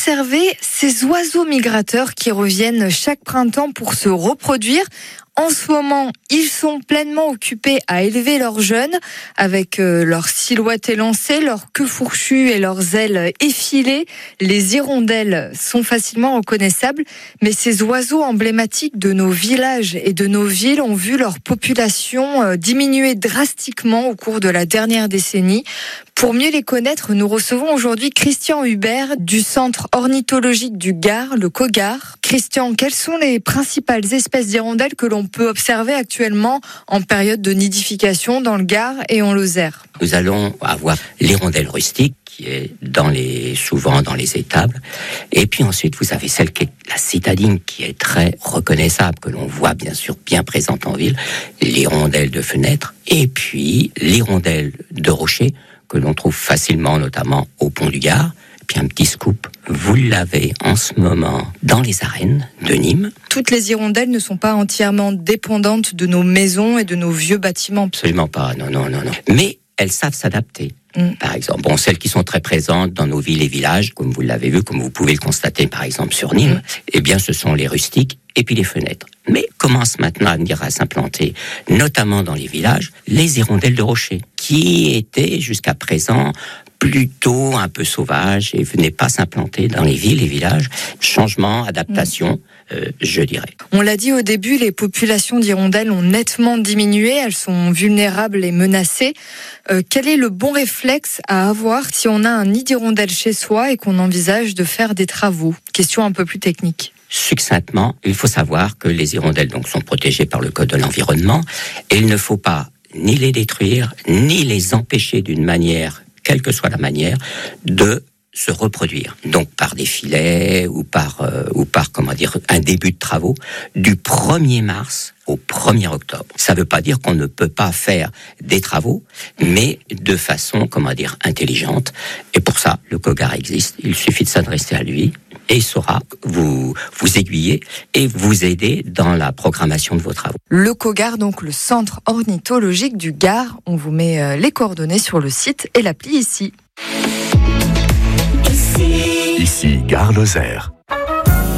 observer ces oiseaux migrateurs qui reviennent chaque printemps pour se reproduire. En ce moment, ils sont pleinement occupés à élever leurs jeunes avec leur silhouette élancée, leur queue fourchue et leurs ailes effilées. Les hirondelles sont facilement reconnaissables, mais ces oiseaux emblématiques de nos villages et de nos villes ont vu leur population diminuer drastiquement au cours de la dernière décennie. Pour mieux les connaître, nous recevons aujourd'hui Christian Hubert du Centre ornithologique du Gard, le COGAR. Christian, quelles sont les principales espèces d'hirondelles que l'on peut observer actuellement en période de nidification dans le Gard et en Lozère? Nous allons avoir l'hirondelle rustique qui est souvent dans les étables. Et puis ensuite, vous avez celle qui est la citadine, qui est très reconnaissable, que l'on voit bien sûr bien présente en ville, l'hirondelle de fenêtre, et puis l'hirondelle de rocher, que l'on trouve facilement, notamment au pont du Gard. Puis un petit scoop, vous l'avez en ce moment dans les arènes de Nîmes. Toutes les hirondelles ne sont pas entièrement dépendantes de nos maisons et de nos vieux bâtiments. Absolument pas, non. Mais elles savent s'adapter. Par exemple, celles qui sont très présentes dans nos villes et villages, comme vous l'avez vu, comme vous pouvez le constater par exemple sur Nîmes, eh bien ce sont les rustiques et puis les fenêtres. Mais commencent maintenant à venir à s'implanter, notamment dans les villages, les hirondelles de rocher, qui étaient jusqu'à présent plutôt un peu sauvages et venaient pas s'implanter dans les villes et villages. Changement, adaptation, je dirais. On l'a dit au début, les populations d'hirondelles ont nettement diminué, elles sont vulnérables et menacées. Quel est le bon réflexe à avoir si on a un nid d'hirondelle chez soi et qu'on envisage de faire des travaux? Question un peu plus technique. Succinctement, il faut savoir que les hirondelles sont protégées par le Code de l'environnement et il ne faut pas ni les détruire, ni les empêcher d'une manière, quelle que soit la manière, de se reproduire. Donc par des filets ou par un début de travaux du 1er mars au 1er octobre. Ça ne veut pas dire qu'on ne peut pas faire des travaux, mais de façon, intelligente. Et pour ça, le COGAR existe. Il suffit de s'adresser à lui et il saura vous aiguiller et vous aider dans la programmation de vos travaux. Le COGAR, donc le Centre ornithologique du Gard. On vous met les coordonnées sur le site et l'appli ici. Ici Gard Lozère.